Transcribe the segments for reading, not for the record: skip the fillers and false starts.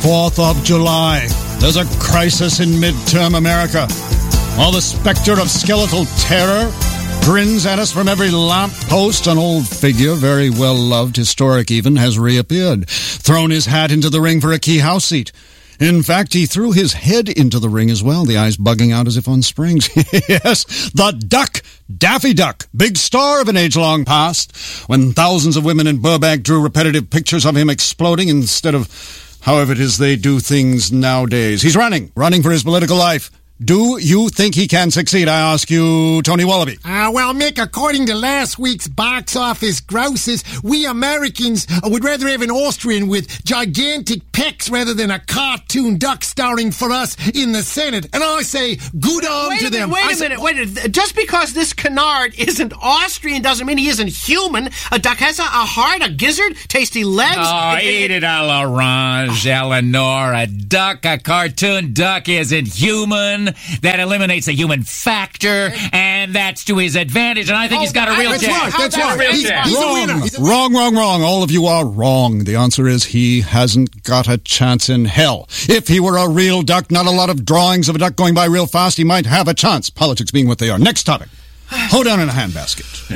4th of July. There's a crisis in midterm America. While the specter of skeletal terror grins at us from every lamppost, an old figure, very well-loved, historic even, has reappeared, thrown his hat into the ring for a key House seat. In fact, he threw his head into the ring as well, the eyes bugging out as if on springs. Yes, the Duck, Daffy Duck, big star of an age-long past, when thousands of women in Burbank drew repetitive pictures of him exploding instead of however it is they do things nowadays. He's running for his political life. Do you think he can succeed, I ask you, Tony Wallaby? Well, Mick, according to last week's box office grosses, we Americans would rather have an Austrian with gigantic pecs rather than a cartoon duck starring for us in the Senate. And I say, good on to them. Wait a minute. Just because this canard isn't Austrian doesn't mean he isn't human. A duck has a heart, a gizzard, tasty legs. Oh, eat it à l'orange, Eleanor. A duck, a cartoon duck isn't human. That eliminates the human factor, and that's to his advantage, and I think he's got a real chance. That's right. He's a winner. Wrong. All of you are wrong. The answer is he hasn't got a chance in hell. If he were a real duck, not a lot of drawings of a duck going by real fast, he might have a chance. Politics being what they are. Next topic. Hold down in a handbasket.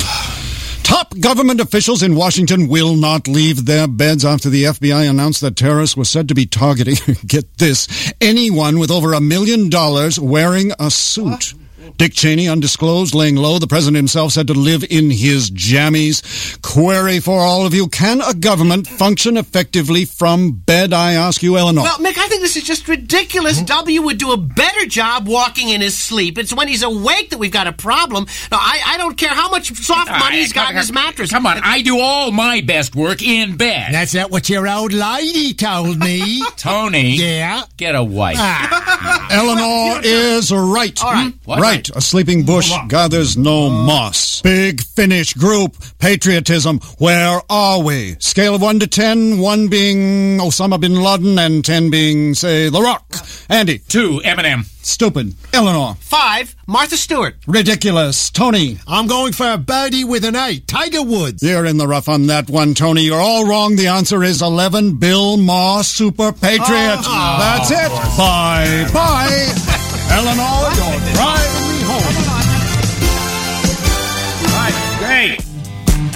Top government officials in Washington will not leave their beds after the FBI announced that terrorists were said to be targeting, get this, anyone with over $1 million wearing a suit. Dick Cheney, undisclosed, laying low. The president himself said to live in his jammies. Query for all of you, can a government function effectively from bed, I ask you, Eleanor? Well, Mick, I think this is just ridiculous. W would do a better job walking in his sleep. It's when he's awake that we've got a problem. No, I don't care how much soft money he's got in his mattress. Come on, I do all my best work in bed. That's not what your old lady told me. Tony. Yeah? Get a wife. Eleanor is right. All right. What? Right. A sleeping bush gathers no moss. Big Finish group. Patriotism. Where are we? Scale of 1 to 10. 1 being Osama bin Laden and 10 being, say, The Rock. Andy. 2, Eminem. Stupid. Eleanor. 5, Martha Stewart. Ridiculous. Tony. I'm going for a birdie with an 8. Tiger Woods. You're in the rough on that one, Tony. You're all wrong. The answer is 11. Bill Maher, Super Patriot. That's it. Bye. Eleanor, your drive